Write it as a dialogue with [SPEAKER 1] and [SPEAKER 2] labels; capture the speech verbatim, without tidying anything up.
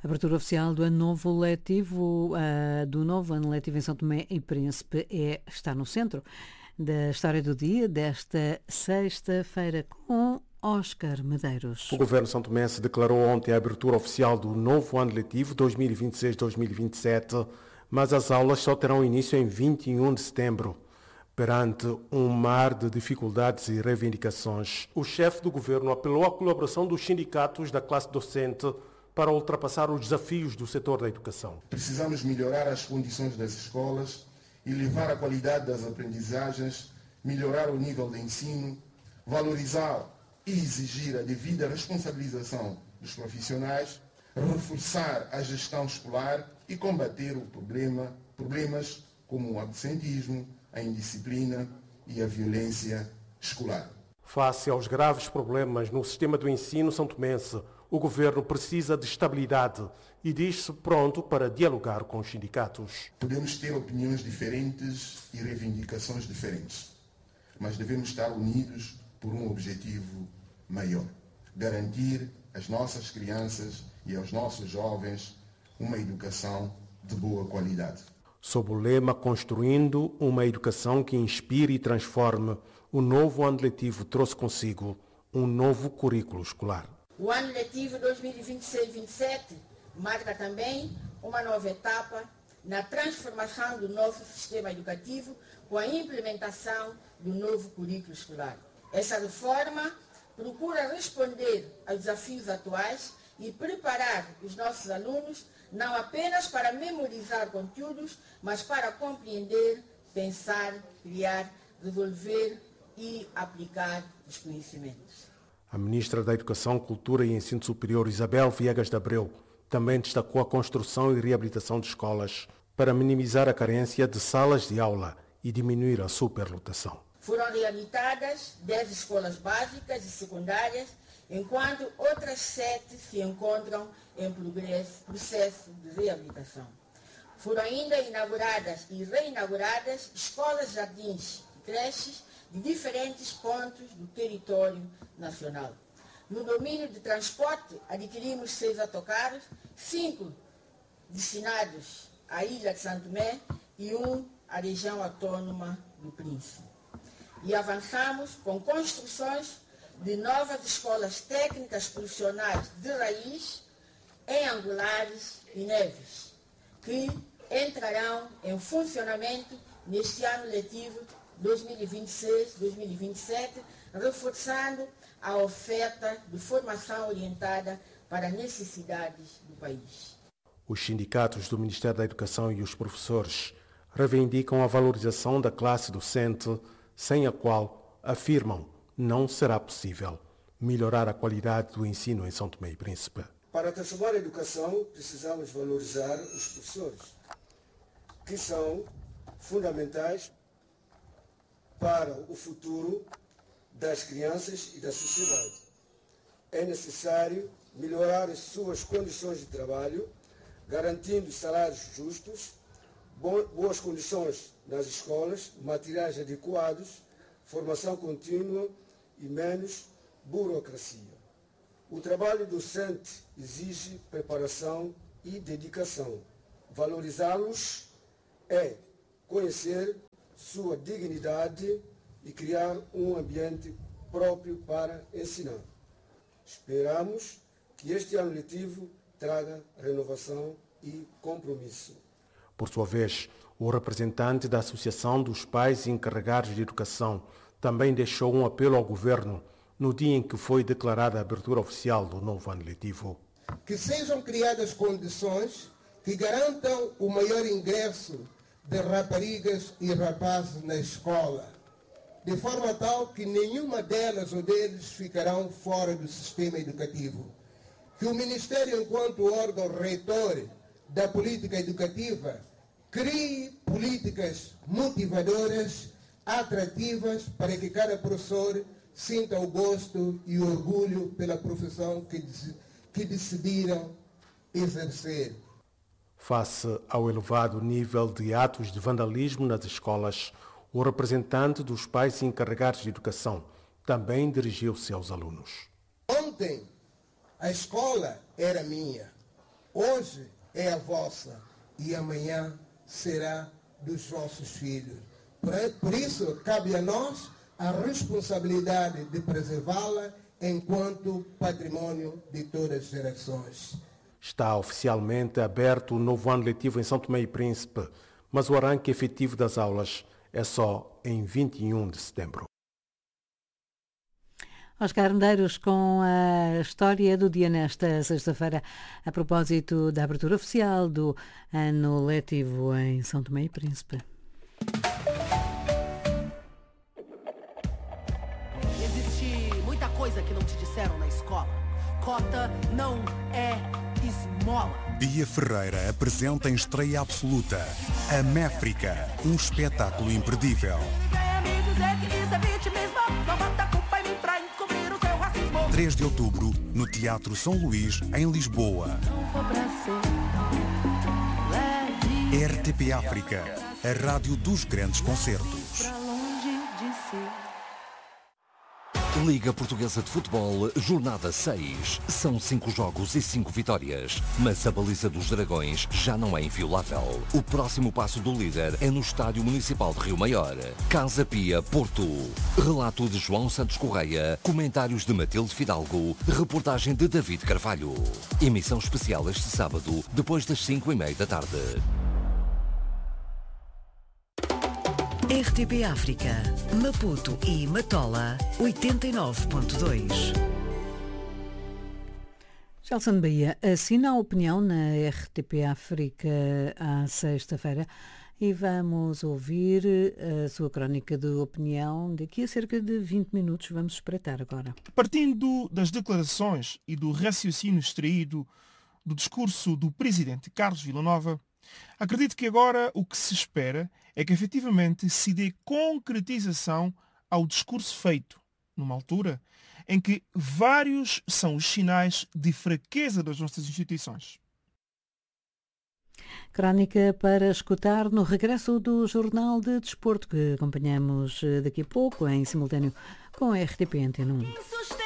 [SPEAKER 1] Abertura oficial do ano novo letivo, uh, do novo ano letivo em São Tomé e Príncipe é, está no centro da história do dia desta sexta-feira com Oscar Medeiros.
[SPEAKER 2] O Governo São Tomense declarou ontem a abertura oficial do novo ano letivo dois mil e vinte e seis dois mil e vinte e sete, mas as aulas só terão início em vinte e um de setembro. Perante um mar de dificuldades e reivindicações, o chefe do governo apelou à colaboração dos sindicatos da classe docente para ultrapassar os desafios do setor da educação.
[SPEAKER 3] Precisamos melhorar as condições das escolas, elevar a qualidade das aprendizagens, melhorar o nível de ensino, valorizar e exigir a devida responsabilização dos profissionais, reforçar a gestão escolar e combater o problema, problemas como o absentismo, a indisciplina e a violência escolar.
[SPEAKER 2] Face aos graves problemas no sistema do ensino santomense, o governo precisa de estabilidade e diz-se pronto para dialogar com os sindicatos.
[SPEAKER 3] Podemos ter opiniões diferentes e reivindicações diferentes, mas devemos estar unidos por um objetivo maior: garantir às nossas crianças e aos nossos jovens uma educação de boa qualidade.
[SPEAKER 2] Sob o lema Construindo uma Educação que Inspire e Transforme, o novo ano letivo trouxe consigo um novo currículo escolar.
[SPEAKER 4] O ano letivo dois mil e vinte e seis vinte e sete marca também uma nova etapa na transformação do nosso sistema educativo com a implementação do novo currículo escolar. Essa reforma procura responder aos desafios atuais e preparar os nossos alunos não apenas para memorizar conteúdos, mas para compreender, pensar, criar, desenvolver e aplicar os conhecimentos.
[SPEAKER 2] A ministra da Educação, Cultura e Ensino Superior, Isabel Viegas de Abreu, também destacou a construção e reabilitação de escolas para minimizar a carência de salas de aula e diminuir a superlotação.
[SPEAKER 4] Foram reabilitadas dez escolas básicas e secundárias, enquanto outras sete se encontram em progresso, processo de reabilitação. Foram ainda inauguradas e reinauguradas escolas, jardins e creches de diferentes pontos do território nacional. No domínio de transporte, adquirimos seis autocarros, cinco destinados à ilha de Santo Tomé e um à região autônoma do Príncipe. E avançamos com construções de novas escolas técnicas profissionais de raiz em Angulares e Neves, que entrarão em funcionamento neste ano letivo dois mil e vinte e seis dois mil e vinte e sete, reforçando a oferta de formação orientada para necessidades do país.
[SPEAKER 2] Os sindicatos do Ministério da Educação e os professores reivindicam a valorização da classe docente, sem a qual, afirmam, não será possível melhorar a qualidade do ensino em São Tomé e Príncipe.
[SPEAKER 5] Para transformar a educação, precisamos valorizar os professores, que são fundamentais para o futuro das crianças e da sociedade. É necessário melhorar as suas condições de trabalho, garantindo salários justos, boas condições nas escolas, materiais adequados, formação contínua e menos burocracia. O trabalho docente exige preparação e dedicação. Valorizá-los é conhecer sua dignidade e criar um ambiente próprio para ensinar. Esperamos que este ano letivo traga renovação e compromisso.
[SPEAKER 2] Por sua vez, o representante da Associação dos Pais Encarregados de Educação também deixou um apelo ao governo no dia em que foi declarada a abertura oficial do novo ano letivo.
[SPEAKER 6] Que sejam criadas condições que garantam o maior ingresso de raparigas e rapazes na escola, de forma tal que nenhuma delas ou deles ficarão fora do sistema educativo. Que o Ministério, enquanto órgão reitor da política educativa, crie políticas motivadoras, atrativas, para que cada professor sinta o gosto e o orgulho pela profissão que, que decidiram exercer.
[SPEAKER 2] Face ao elevado nível de atos de vandalismo nas escolas, o representante dos pais encarregados de educação também dirigiu-se aos alunos.
[SPEAKER 6] Ontem, a escola era minha. hoje é a vossa e amanhã será dos vossos filhos. Por, por isso, cabe a nós a responsabilidade de preservá-la enquanto património de todas as gerações.
[SPEAKER 2] Está oficialmente aberto o novo ano letivo em São Tomé e Príncipe, mas o arranque efetivo das aulas é só em vinte e um de setembro.
[SPEAKER 1] Oscar Medeiros com a história do dia nesta sexta-feira, a propósito da abertura oficial do ano letivo em São Tomé e Príncipe.
[SPEAKER 7] Existe muita coisa que não te disseram na escola. Cota não é esmola.
[SPEAKER 8] Bia Ferreira apresenta em estreia absoluta a Méfrica, um espetáculo imperdível. três de outubro, no Teatro São Luís, em Lisboa. R T P África, a rádio dos grandes concertos.
[SPEAKER 9] Liga Portuguesa de Futebol, jornada seis. São cinco jogos e cinco vitórias. Mas a baliza dos Dragões já não é inviolável. O próximo passo do líder é no Estádio Municipal de Rio Maior. Casa Pia, Porto. Relato de João Santos Correia. Comentários de Matilde Fidalgo. Reportagem de David Carvalho. Emissão especial este sábado, depois das cinco e meia da tarde.
[SPEAKER 10] R T P África, Maputo e Matola, oitenta e nove ponto dois.
[SPEAKER 1] Gelson Bahia assina a opinião na R T P África à sexta-feira e vamos ouvir a sua crónica de opinião daqui a cerca de vinte minutos. Vamos espreitar agora.
[SPEAKER 11] Partindo das declarações e do raciocínio extraído do discurso do presidente Carlos Villanova, acredito que agora o que se espera é que efetivamente se dê concretização ao discurso feito, numa altura em que vários são os sinais de fraqueza das nossas instituições.
[SPEAKER 1] Crónica para escutar no regresso do Jornal de Desporto, que acompanhamos daqui a pouco, em simultâneo com a R T P Antena um.